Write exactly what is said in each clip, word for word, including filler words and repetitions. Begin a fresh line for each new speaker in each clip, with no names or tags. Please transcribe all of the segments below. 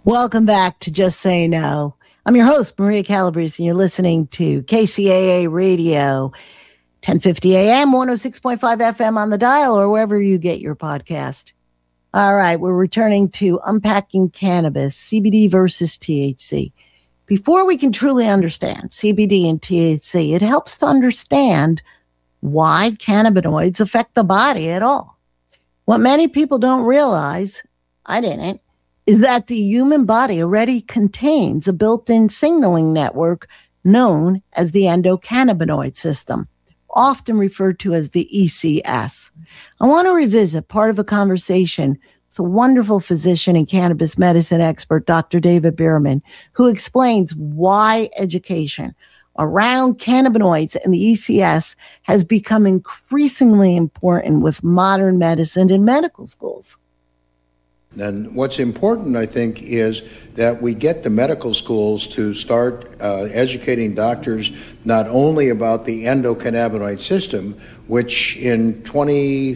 Welcome back to Just Say No. I'm your host, Maria Calabrese, and you're listening to K C A A Radio, ten fifty A M, one oh six point five F M on the dial, or wherever you get your podcast. All right, we're returning to unpacking cannabis, C B D versus T H C. Before we can truly understand C B D and T H C, it helps to understand why cannabinoids affect the body at all. What many people don't realize, I didn't, is that the human body already contains a built-in signaling network known as the endocannabinoid system, often referred to as the E C S. I want to revisit part of a conversation with a wonderful physician and cannabis medicine expert, Doctor David Bierman, who explains why education around cannabinoids and the E C S has become increasingly important with modern medicine in medical schools.
And what's important, I think, is that we get the medical schools to start uh, educating doctors not only about the endocannabinoid system, which in twenty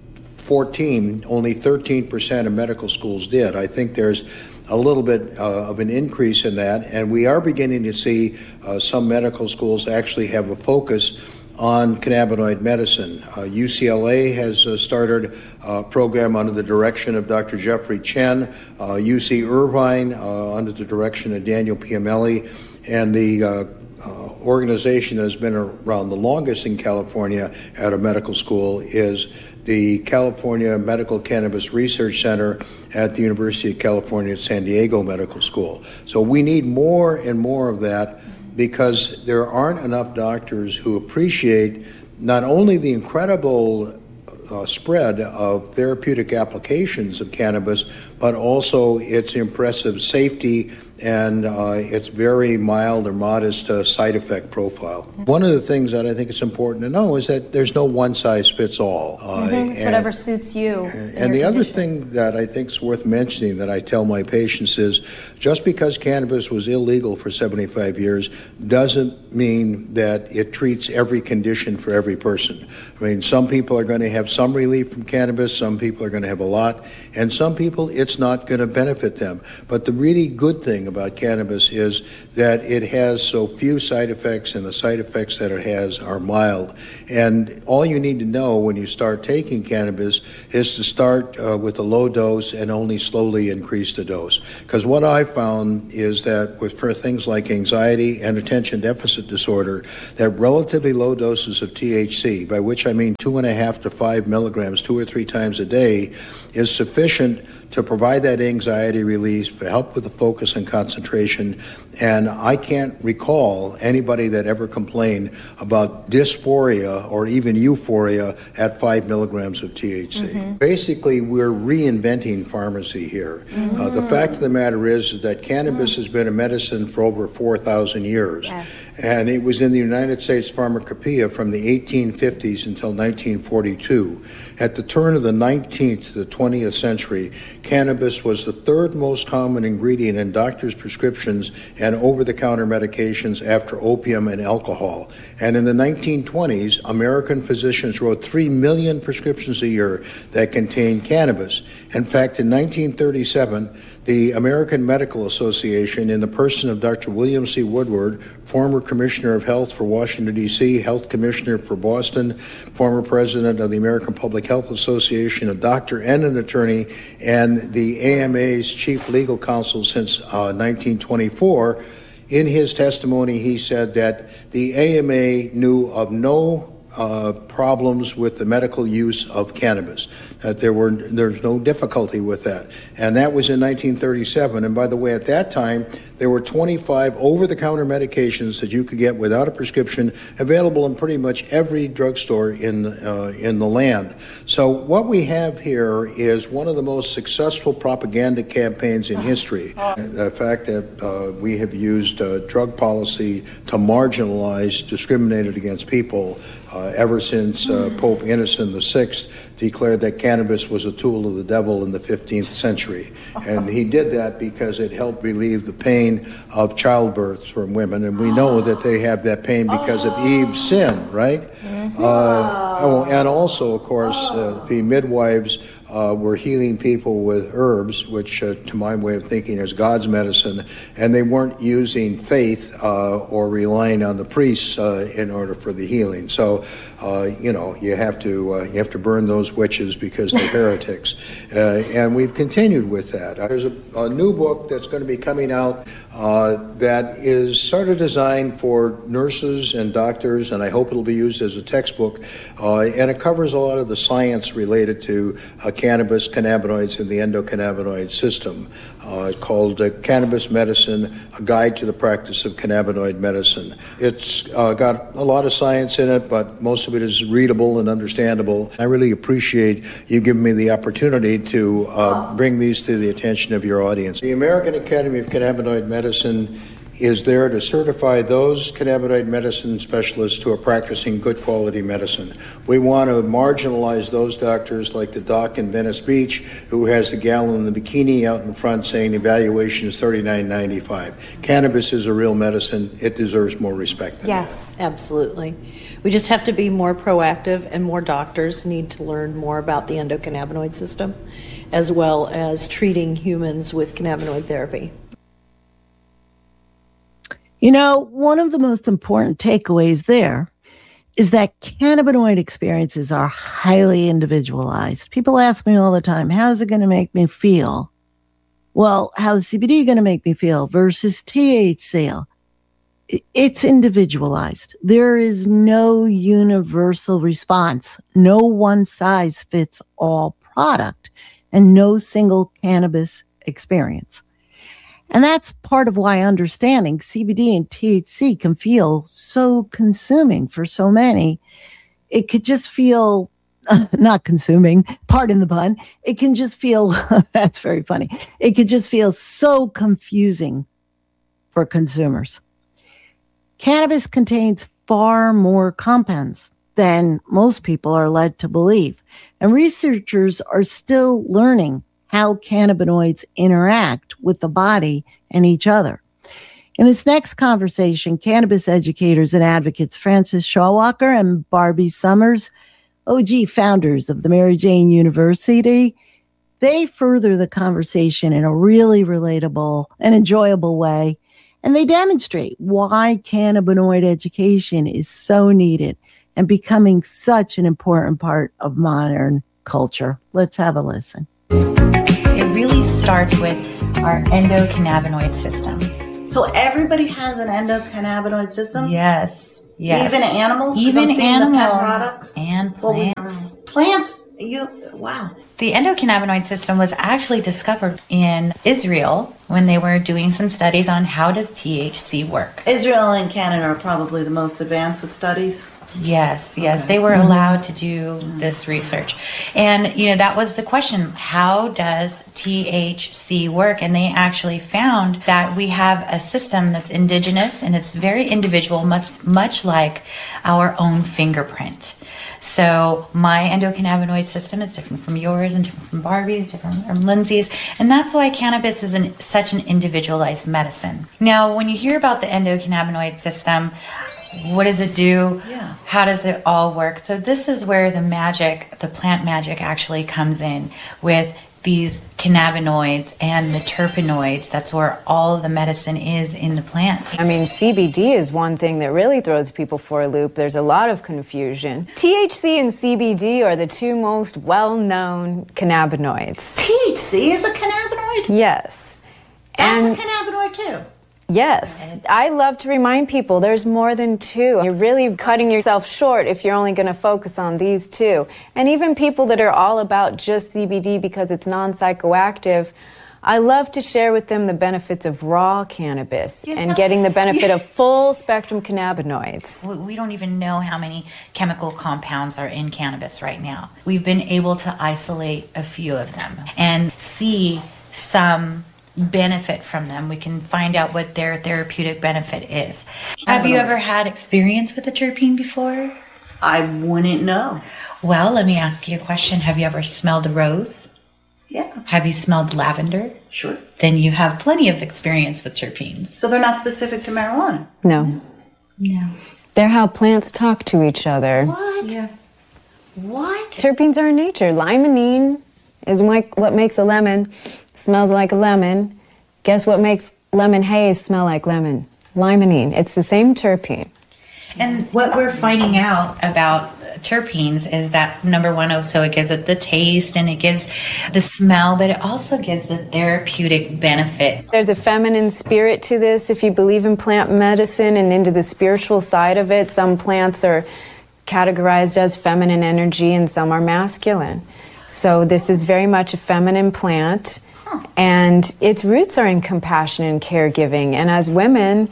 fourteen, only thirteen percent of medical schools did. I think there's a little bit uh, of an increase in that, and we are beginning to see uh, some medical schools actually have a focus on cannabinoid medicine. Uh, U C L A has uh, started a program under the direction of Doctor Jeffrey Chen, uh, U C Irvine uh, under the direction of Daniel Piamelli, and the uh, uh, organization that has been around the longest in California at a medical school is the California Medical Cannabis Research Center at the University of California at San Diego Medical School. So we need more and more of that, because there aren't enough doctors who appreciate not only the incredible uh, spread of therapeutic applications of cannabis, but also its impressive safety and uh, its very mild or modest uh, side effect profile. One of the things that I think is important to know is that there's no one size fits all.
Uh, mm-hmm. It's
and,
whatever suits you.
And, and the other thing that I think is worth mentioning that I tell my patients is just because cannabis was illegal for seventy-five years doesn't mean that it treats every condition for every person. I mean, some people are going to have some relief from cannabis, some people are going to have a lot, and some people it's not going to benefit them. But the really good thing about cannabis is that it has so few side effects, and the side effects that it has are mild. And all you need to know when you start taking cannabis is to start uh, with a low dose and only slowly increase the dose. Because what I found is that with for things like anxiety and attention deficit disorder, that relatively low doses of T H C, by which I mean two and a half to five milligrams two or three times a day, is sufficient to provide that anxiety relief, to help with the focus and concentration. And I can't recall anybody that ever complained about dysphoria or even euphoria at five milligrams of T H C. Mm-hmm. Basically, we're reinventing pharmacy here. Mm-hmm. Uh, the fact of the matter is, is that cannabis mm-hmm. has been a medicine for over four thousand years.
Yes.
And it was in the United States Pharmacopoeia from the eighteen fifties until nineteen forty-two. At the turn of the nineteenth to the twentieth century, cannabis was the third most common ingredient in doctors' prescriptions and over-the-counter medications after opium and alcohol. And in the nineteen twenties, American physicians wrote three million prescriptions a year that contained cannabis. In fact, in nineteen thirty-seven, the American Medical Association, in the person of Doctor William C. Woodward, former Commissioner of Health for Washington, D C, Health Commissioner for Boston, former President of the American Public Health Association, a doctor and an attorney, and the A M A's Chief Legal Counsel since uh, nineteen twenty-four, in his testimony, he said that the A M A knew of no Uh, problems with the medical use of cannabis, that there were there's no difficulty with that. And that was in nineteen thirty-seven. And by the way, at that time, there were twenty-five over-the-counter medications that you could get without a prescription available in pretty much every drugstore in, uh, in the land. So what we have here is one of the most successful propaganda campaigns in history. The fact that uh, we have used uh, drug policy to marginalize discriminated against people Uh, ever since uh, Pope Innocent the Sixth declared that cannabis was a tool of the devil in the fifteenth century. And he did that because it helped relieve the pain of childbirth from women. And we know that they have that pain because of Eve's sin, right? Uh, oh, and also, of course, uh, the midwives uh, were healing people with herbs, which uh, to my way of thinking is God's medicine, and they weren't using faith uh, or relying on the priests uh, in order for the healing. So, uh, you know, you have to uh, you have to burn those witches because they're heretics, uh, and we've continued with that. There's a, a new book that's going to be coming out uh, that is sort of designed for nurses and doctors, and I hope it'll be used as a textbook, uh, and it covers a lot of the science related to uh, cannabis, cannabinoids, and the endocannabinoid system. Uh, called uh, Cannabis Medicine, A Guide to the Practice of Cannabinoid Medicine. It's uh, got a lot of science in it, but most of it is readable and understandable. I really appreciate you giving me the opportunity to uh, bring these to the attention of your audience. The American Academy of Cannabinoid Medicine is there to certify those cannabinoid medicine specialists who are practicing good quality medicine. We want to marginalize those doctors like the doc in Venice Beach who has the gal in the bikini out in front saying evaluation is thirty-nine ninety-five. Cannabis is a real medicine. It deserves more respect than
Yes,
that.
absolutely. We just have to be more proactive, and more doctors need to learn more about the endocannabinoid system as well as treating humans with cannabinoid therapy.
You know, one of the most important takeaways there is that cannabinoid experiences are highly individualized. People ask me all the time, how's it going to make me feel? Well, how's C B D going to make me feel versus T H C? It's individualized. There is no universal response, no one size fits all product, and no single cannabis experience. And that's part of why understanding C B D and T H C can feel so consuming for so many. It could just feel, uh, not consuming, pardon the pun. It can just feel, that's very funny. It could just feel so confusing for consumers. Cannabis contains far more compounds than most people are led to believe. And researchers are still learning how cannabinoids interact with the body and each other. In this next conversation, cannabis educators and advocates Frances Shawalker and Barbie Summers, O G founders of the Mary Jane University, they further the conversation in a really relatable and enjoyable way, and they demonstrate why cannabinoid education is so needed and becoming such an important part of modern culture. Let's have a listen.
It really starts with our endocannabinoid system.
So everybody has an endocannabinoid system?
Yes, yes.
Even animals?
Even animals
the pet products?
and plants.
Well, plants? You, wow.
The endocannabinoid system was actually discovered in Israel when they were doing some studies on how does T H C work.
Israel and Canada are probably the most advanced with studies.
Yes, yes,
Okay.
they were allowed to do this research. And, you know, that was the question. How does T H C work? And they actually found that we have a system that's indigenous and it's very individual, much, much like our own fingerprint. So my endocannabinoid system is different from yours and different from Barbie's, different from Lindsay's. And that's why cannabis is an, such an individualized medicine. Now, when you hear about the endocannabinoid system, what does it do?
Yeah.
How does it all work? So this is where the magic, the plant magic actually comes in with these cannabinoids and the terpenoids. That's where all the medicine is in the plant.
I mean, C B D is one thing that really throws people for a loop. There's a lot of confusion. T H C and C B D are the two most well-known cannabinoids.
T H C is a cannabinoid?
Yes.
That's
And
a cannabinoid too.
yes, I love to remind people there's more than two. You're really cutting yourself short if you're only going to focus on these two. And even people that are all about just C B D because it's non-psychoactive, I love to share with them the benefits of raw cannabis
Yeah.
and getting the benefit of full spectrum cannabinoids.
We- We don't even know how many chemical compounds are in cannabis right now. We've been able to isolate a few of them and see some benefit from them. We can find out what their therapeutic benefit is. Have you ever had experience with a terpene before?
I wouldn't know.
Well, let me ask you a question. Have you ever smelled a rose?
Yeah,
Have you smelled lavender?
sure.
Then you have plenty of experience with terpenes.
So they're not specific to marijuana?
No,
No.
they're how plants talk to each other.
What? Yeah. What?
Terpenes are in nature. Limonene is like what makes a lemon smells like a lemon. Guess what makes lemon haze smell like lemon? Limonene. It's the same terpene.
And what we're finding out about terpenes is that, number one, oh, so it gives it the taste and it gives the smell, but it also gives the therapeutic benefit.
There's a feminine spirit to this. If you believe in plant medicine and into the spiritual side of it, some plants are categorized as feminine energy and some are masculine. So this is very much a feminine plant, and its roots are in compassion and caregiving. And as women,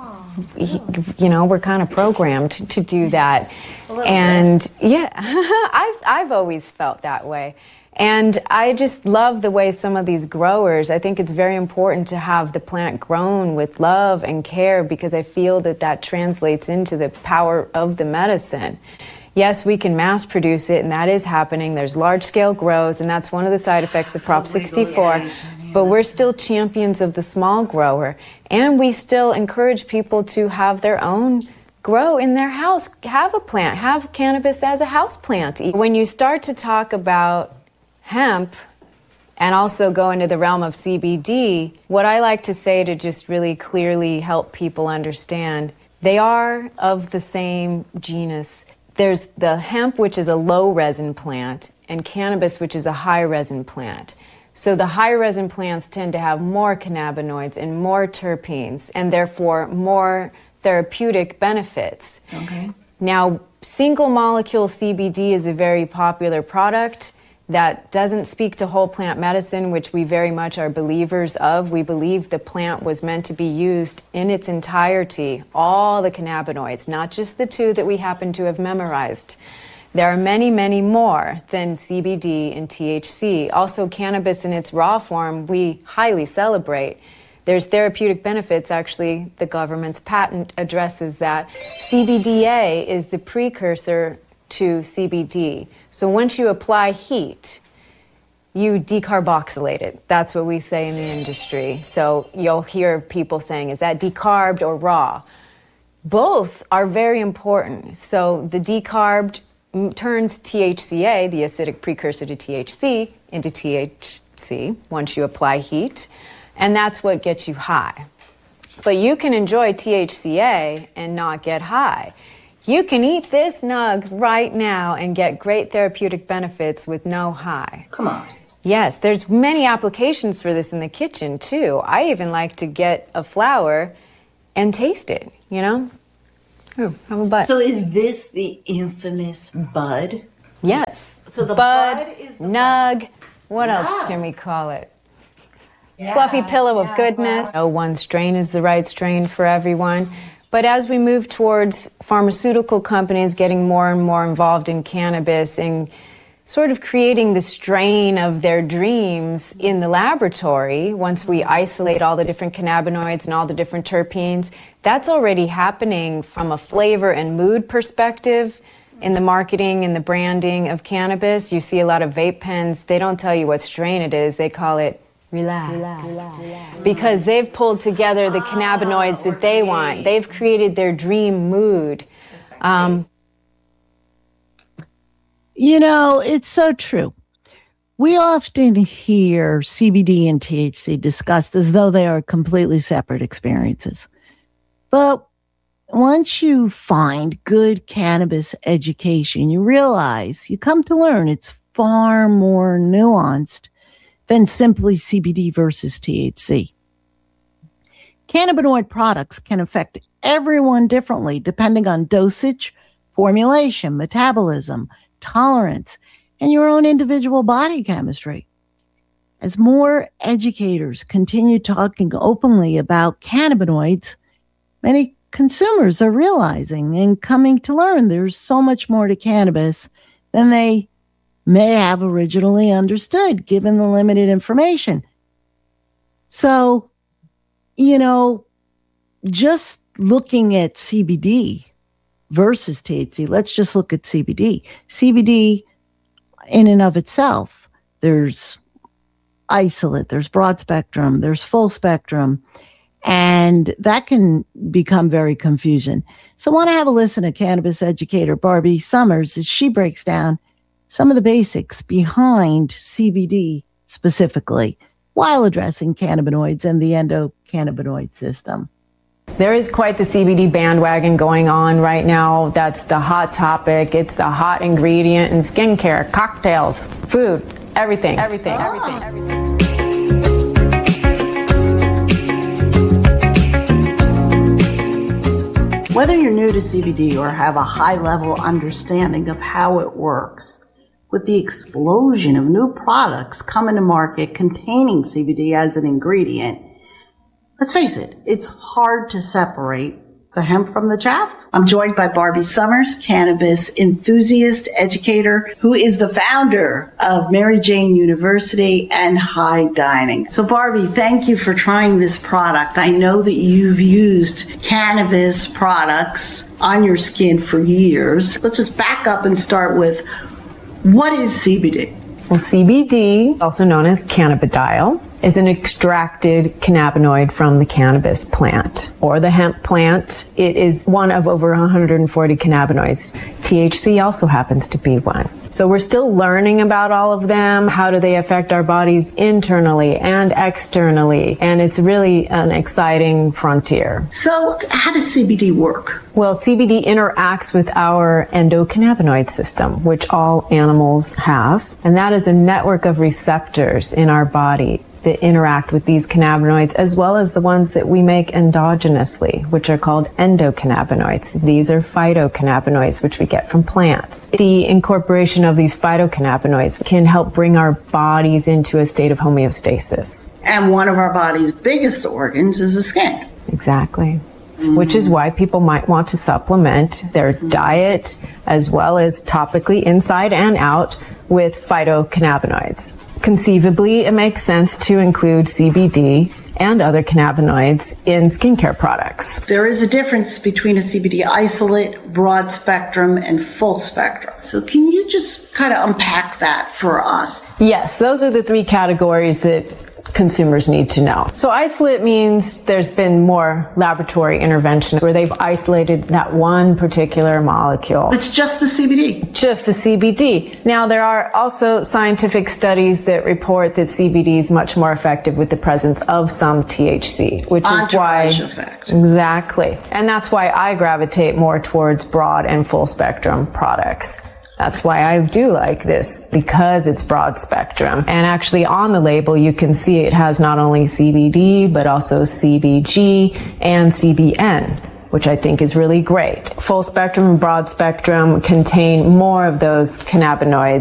you know, we're kind of programmed to do that. And yeah, I've, I've always felt that way. And I just love the way some of these growers, I think it's very important to have the plant grown with love and care, because I feel that that translates into the power of the medicine. Yes, we can mass produce it, and that is happening. There's large-scale grows, and that's one of the side effects of Prop sixty-four. But we're still champions of the small grower, and we still encourage people to have their own grow in their house. Have a plant. Have cannabis as a house plant. When you start to talk about hemp and also go into the realm of C B D, what I like to say to just really clearly help people understand, they are of the same genus. There's the hemp, which is a low resin plant, and cannabis, which is a high resin plant. So the high resin plants tend to have more cannabinoids and more terpenes, and therefore more therapeutic benefits.
Okay.
Now, single molecule C B D is a very popular product that doesn't speak to whole plant medicine, which we very much are believers of. We believe the plant was meant to be used in its entirety, all the cannabinoids, not just the two that we happen to have memorized. There are many, many more than C B D and T H C. Also, cannabis in its raw form, we highly celebrate. There's therapeutic benefits. Actually, the government's patent addresses that. C B D A is the precursor to C B D. So once you apply heat, you decarboxylate it. That's what we say in the industry. So you'll hear people saying, is that decarbed or raw? Both are very important. So the decarbed turns T H C A, the acidic precursor to T H C, into T H C once you apply heat, and that's what gets you high. But you can enjoy T H C A and not get high. You can eat this nug right now and get great therapeutic benefits with no high.
Come on.
Yes, there's many applications for this in the kitchen too. I even like to get a flower and taste it, you know? Ooh, have a bud.
So is this the infamous bud?
Yes.
So the
bud,
bud is the
nug.
bud.
What
Wow.
else can we call it? Yeah, Fluffy pillow yeah, of goodness. No one strain is the right strain for everyone. But as we move towards pharmaceutical companies getting more and more involved in cannabis and sort of creating the strain of their dreams in the laboratory, once we isolate all the different cannabinoids and all the different terpenes, that's already happening from a flavor and mood perspective in the marketing and the branding of cannabis. You see a lot of vape pens, they don't tell you what strain it is, they call it Relax. Relax. Relax. Because they've pulled together the cannabinoids oh, that they want. They've created their dream mood. Um,
you know, it's so true. We often hear C B D and T H C discussed as though they are completely separate experiences. But once you find good cannabis education, you realize, you come to learn it's far more nuanced than simply C B D versus T H C. Cannabinoid products can affect everyone differently depending on dosage, formulation, metabolism, tolerance, and your own individual body chemistry. As more educators continue talking openly about cannabinoids, many consumers are realizing and coming to learn there's so much more to cannabis than they may have originally understood, given the limited information. So, you know, just looking at C B D versus T H C, let's just look at C B D. C B D in and of itself, there's isolate, there's broad spectrum, there's full spectrum, and that can become very confusing. So I want to have a listen to cannabis educator Barbie Summers as she breaks down some of the basics behind C B D specifically, while addressing cannabinoids and the endocannabinoid system.
There is quite the C B D bandwagon going on right now. That's the hot topic. It's the hot ingredient in skincare, cocktails, food, everything, everything, ah. everything, everything.
Whether you're new to C B D or have a high-level understanding of how it works, with the explosion of new products coming to market containing C B D as an ingredient, let's face it, it's hard to separate the hemp from the chaff. I'm joined by Barbie Summers, cannabis enthusiast, educator, who is the founder of Mary Jane University and High Dining. So Barbie, thank you for trying this product. I know that you've used cannabis products on your skin for years. Let's just back up and start with, what is C B D?
Well, C B D, also known as cannabidiol, is an extracted cannabinoid from the cannabis plant or the hemp plant. It is one of over one hundred forty cannabinoids. T H C also happens to be one. So we're still learning about all of them. How do they affect our bodies internally and externally? And it's really an exciting frontier.
So how does C B D work?
Well, C B D interacts with our endocannabinoid system, which all animals have. And that is a network of receptors in our body that interact with these cannabinoids, as well as the ones that we make endogenously, which are called endocannabinoids. These are phytocannabinoids, which we get from plants. The incorporation of these phytocannabinoids can help bring our bodies into a state of homeostasis.
And one of our body's biggest organs is the skin.
Exactly. Mm-hmm. Which is why people might want to supplement their mm-hmm. diet, as well as topically inside and out, with phytocannabinoids. Conceivably, it makes sense to include C B D and other cannabinoids in skincare products.
There is a difference between a C B D isolate, broad spectrum, and full spectrum. So can you just kind of unpack that for us?
Yes, those are the three categories that consumers need to know. So isolate means there's been more laboratory intervention where they've isolated that one particular molecule.
It's just the C B D.
Just the C B D. Now, there are also scientific studies that report that C B D is much more effective with the presence of some T H C, which is why...
effect.
Exactly. And that's why I gravitate more towards broad and full spectrum products. That's why I do like this, because it's broad spectrum. And actually on the label, you can see it has not only C B D, but also C B G and C B N, which I think is really great. Full spectrum and broad spectrum contain more of those cannabinoids